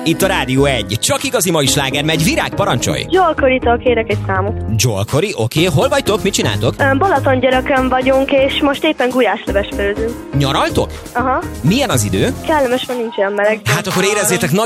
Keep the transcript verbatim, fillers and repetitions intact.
Itt a Rádió egy. Csak igazi mai sláger megy. Virág, parancsolj! Joel Corey-tól kérek egy számot. Joel Corey, oké. Okay. Hol vagytok? Mit csináltok? Balatongyörökön vagyunk, és most éppen gulyásleves főzünk. Nyaraltok? Aha. Milyen az idő? Kellemes, van, nincs olyan meleg. Hát akkor érezzétek